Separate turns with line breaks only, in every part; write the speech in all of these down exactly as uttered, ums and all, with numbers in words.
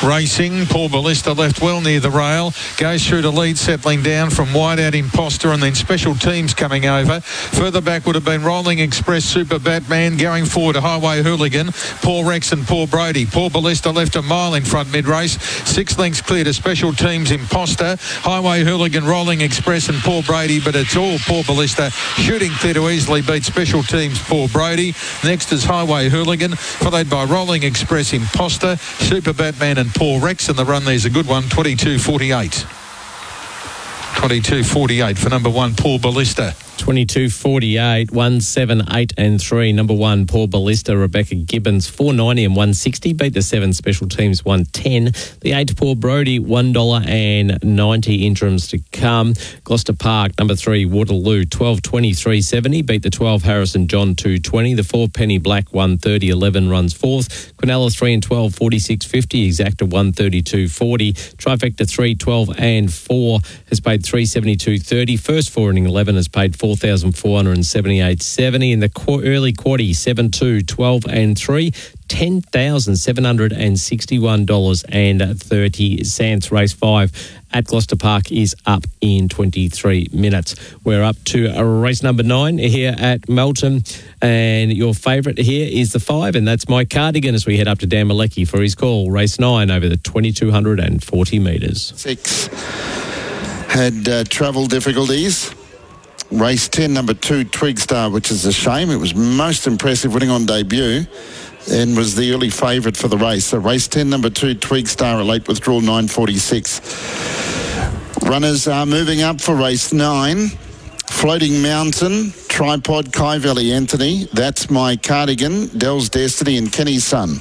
racing. Paul Ballista left well near the rail. Goes through to lead, settling down from wide out Imposter, and then Special Teams coming over. Further back would have been Rolling Express, Super Batman. Going forward to Highway Hooligan, Paul Rex and Paul Brody. Paul Ballista left a mile in front mid-race. Six lengths clear to Special Teams, Imposter, Highway Hooligan, Rolling Express and Paul Brady, but it's all Paul Ballista shooting clear to easily beat Special Teams, Paul Brody. Next is Highway Hooligan, followed by Rolling Express, Imposter, Super Batman and Paul Rex, and the run there's a good one, twenty-two forty-eight. twenty-two forty-eight for number one, Paul Ballista.
twenty-two forty-eight, one seven eight and three. Number one, Paul Ballista. Rebecca Gibbons, four ninety and one sixty. Beat the seven Special Teams, one ten. The eight, Paul Brody, one dollar ninety. Interims to come. Gloucester Park, number three, Waterloo, twelve twenty, three seventy. Beat the twelve, Harrison John, two twenty. The four, Penny Black, one thirty, eleven runs fourth. Quinella, three and twelve, forty-six fifty. Exacta, one thirty-two forty. Trifecta, three, twelve and four has paid three seventy-two thirty. First four and eleven has paid four thousand four hundred seventy-eight seventy. In the qu- early quarter, seven, two, twelve and three, ten thousand seven hundred sixty-one dollars and thirty cents. Race five at Gloucester Park is up in twenty-three minutes. We're up to a race number nine here at Melton, and your favourite here is the five, and that's My Cardigan as we head up to Dan Malecki for his call. Race nine over the twenty-two forty metres.
Six had uh, travel difficulties. Race ten, number two, Twigstar, which is a shame. It was most impressive winning on debut and was the early favourite for the race. So race ten, number two, Twigstar, a late withdrawal, nine forty-six. Runners are moving up for race nine. Floating Mountain, Tripod, Kai Valley Anthony, That's My Cardigan, Dell's Destiny and Kenny's Son.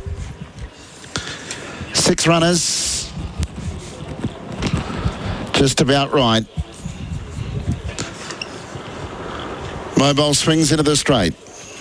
Six runners. Just about right. Mobile swings into the straight.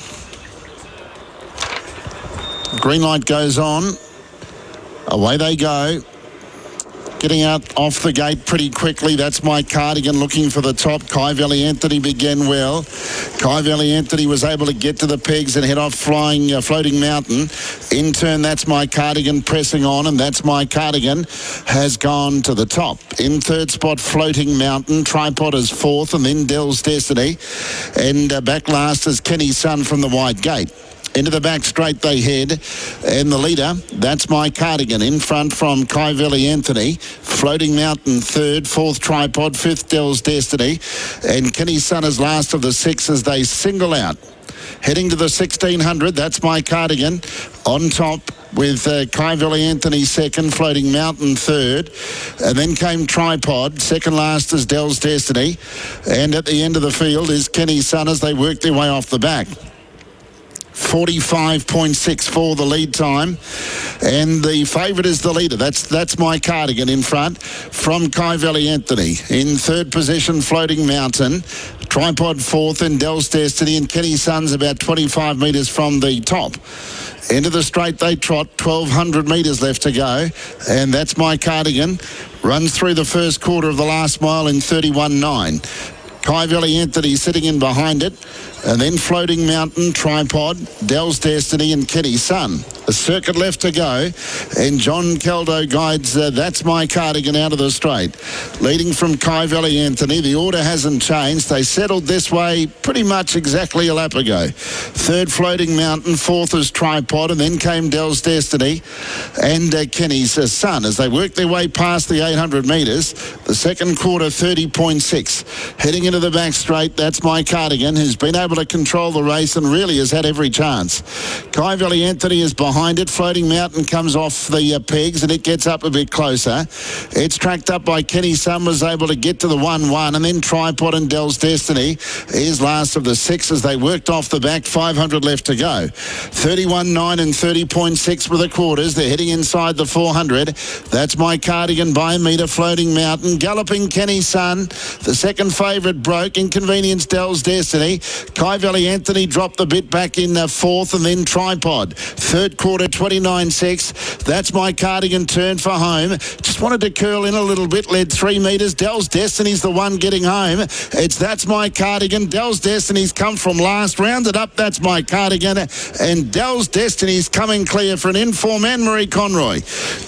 Green light goes on. Away they go. Getting out off the gate pretty quickly. That's My Cardigan looking for the top. Kai Valley Anthony began well. Kai Valley Anthony was able to get to the pegs and head off flying uh, Floating Mountain. In turn, That's My Cardigan pressing on, and That's My Cardigan has gone to the top. In third spot, Floating Mountain. Tripod is fourth, and then Dell's Destiny. And uh, back last is Kenny's Son from the wide gate. Into the back straight they head, and the leader, That's My Cardigan, in front from Kai Valley Anthony. Floating Mountain third, fourth Tripod, fifth Dell's Destiny, and Kenny's Son is last of the six as they single out. Heading to the sixteen hundred, That's My Cardigan on top with uh, Kai Valley Anthony second, Floating Mountain third, and then came Tripod. Second last is Dell's Destiny, and at the end of the field is Kenny's Son as they work their way off the back. forty-five point six for the lead time, and the favourite is the leader. That's that's My Cardigan in front from Kai Valley Anthony. In third position, Floating Mountain. Tripod fourth, and Dell's Destiny, and Kenny's Son's about twenty-five metres from the top. Into the straight they trot, twelve hundred metres left to go, and That's My Cardigan runs through the first quarter of the last mile in thirty-one nine. Kai Valley Anthony sitting in behind it, and then Floating Mountain, Tripod, Dell's Destiny and Kenny's Son. A circuit left to go, and John Caldo guides uh, That's My Cardigan out of the straight. Leading from Kai Valley Anthony, the order hasn't changed. They settled this way pretty much exactly a lap ago. Third, Floating Mountain, fourth is Tripod, and then came Dell's Destiny and uh, Kenny's uh, Son as they worked their way past the eight hundred metres. The second quarter, thirty point six. Heading into the back straight, That's My Cardigan, who's been able to control the race and really has had every chance. Kai Valley Anthony is behind it. Floating Mountain comes off the uh, pegs and it gets up a bit closer. It's tracked up by Kenny's Son, was able to get to the one one, and then Tripod and Dell's Destiny is last of the six as they worked off the back. five hundred left to go. thirty-one nine and thirty point six for the quarters. They're heading inside the four hundred. That's My Cardigan by a metre. Floating Mountain, galloping Kenny's Son. The second favourite broke. Inconvenience Dell's Destiny. Kai Valley Anthony dropped the bit back in the fourth, and then Tripod. Third quarter, twenty-nine six. That's My Cardigan turned for home. Just wanted to curl in a little bit, led three metres. Dell's Destiny's the one getting home. It's That's My Cardigan. Dell's Destiny's come from last. Rounded up, That's My Cardigan. And Dell's Destiny's coming clear for an inform Anne-Marie Conroy.